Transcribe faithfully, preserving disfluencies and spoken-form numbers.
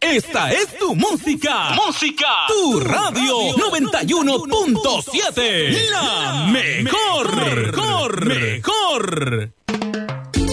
Esta es tu música. Música. Tu radio noventa y uno punto siete. La mejor. Mejor. Mejor.